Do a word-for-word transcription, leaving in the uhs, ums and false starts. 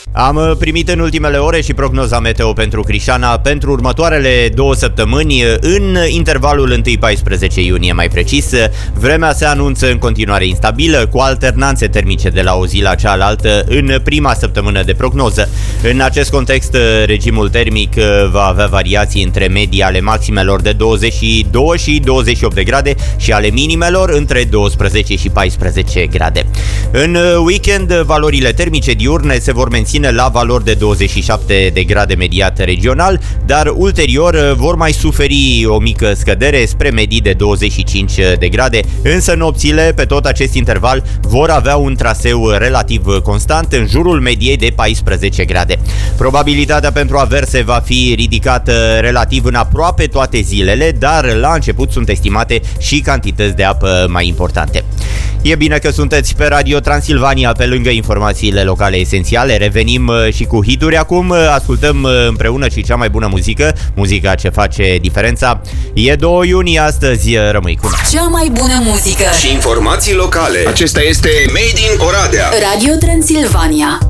Am primit în ultimele ore și prognoza meteo pentru Crișana pentru următoarele două săptămâni, în intervalul unu paisprezece iunie mai precis. Vremea se anunță în continuare instabilă, cu alternanțe termice de la o zi la cealaltă în prima săptămână de prognoză. În acest context, regimul termic va avea variații între medii ale maximelor de douăzeci și doi și douăzeci și opt de grade și ale minimelor între douăsprezece și paisprezece grade. În weekend, valorile termice diurne se vor menține la valori de douăzeci și șapte de grade mediat regional, dar ulterior vor mai suferi o mică scădere spre medii de douăzeci și cinci de grade, însă nopțile pe tot acest interval vor avea un traseu relativ constant în jurul mediei de paisprezece grade. Probabilitatea pentru averse va fi ridicată relativ în aproape toate zilele, dar la început sunt estimate și cantități de apă mai importante. E bine că sunteți pe Radio Transilvania, pe lângă informațiile locale esențiale. Revenim și cu hituri acum, ascultăm împreună și cea mai bună muzică, muzica ce face diferența. E doi iunie astăzi, rămâi cu noi. Cea mai bună muzică și informații locale. Acesta este Made in Oradea. Radio Transilvania.